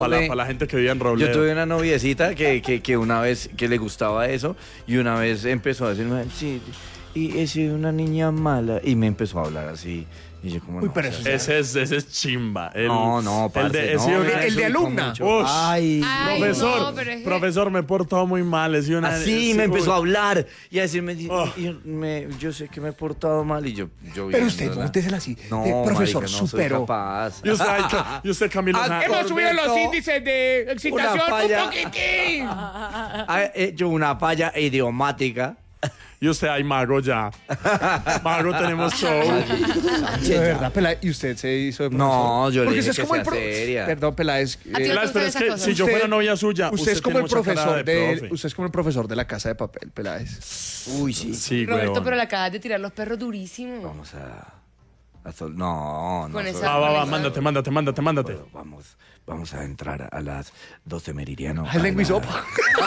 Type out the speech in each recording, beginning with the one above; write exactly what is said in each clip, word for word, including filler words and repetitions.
Para la, para la gente que vive en Robledo. Yo tuve una noviecita que, que, que una vez que le gustaba eso y una vez empezó a decirme, sí, y es una niña mala y me empezó a hablar así. Y yo como, Uy, no, pero o sea, eso Ese es, ese es chimba. El, No, no, parce, el de, no, sí, me una- el de alumna. mucho. Ush. Ay, Ay, profesor, no, pero es que- profesor, me he portado muy mal. He sido una, así sí, me empezó uy. a hablar y a decirme, y- Oh. y me- yo sé que me he portado mal y yo, yo Pero usted, viéndola. usted es así. No, de profesor, marica, no soy superó. capaz. Y usted, ay, Ca- y usted, Camilo. Ah, Sa- Hemos subido los Roberto, índices de excitación una un falla. poquitín. Ha hecho una falla idiomática. Y usted, ay, mago ya. Mago, tenemos show. De verdad, Peláez. ¿Y usted se hizo de profesor? No, yo le Porque dije usted es que como el sea pro- seria. Perdón, Peláez. ¿A ti eh, no te Peláez, pero es gustan que esas si cosas? yo Usted- fuera novia suya, Usted es como tiene el mucha cara profesor de de, profe. usted es como el profesor de La Casa de Papel, Peláez. Uy, sí. Sí, Roberto, weón. pero le acabas de tirar los perros durísimo. Vamos a... a sol- no, no. Con sol- esa- Va, va, va, Con mándate, mándate, mándate, mándate. Bueno, vamos, vamos a entrar a las doce meridiano. Es lengua y a la- sopa.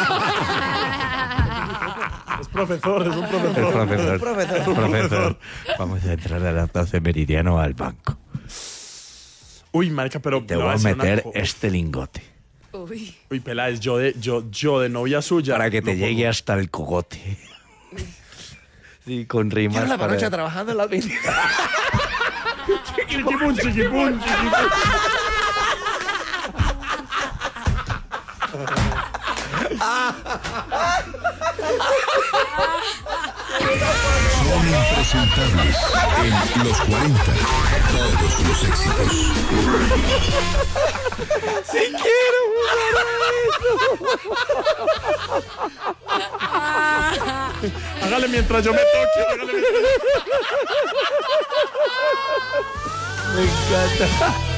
Es profesor, es un profesor. Profesor, profesor, profesor. Vamos a entrar a las doce meridiano al banco. Uy, marica, pero Te le voy a decir una meter co- este lingote Uy. Uy, Peláez, yo de, yo, yo de novia suya. para que te no llegue puedo. hasta el cogote. Sí, con rimas. Quiero la para- morocha trabajando en la avenida. Chiquipún, chiquipún, chiquipún. Son impresentables en los cuarenta. Todos los éxitos. Hágale mientras yo me toque. Hágale mientras... Me encanta.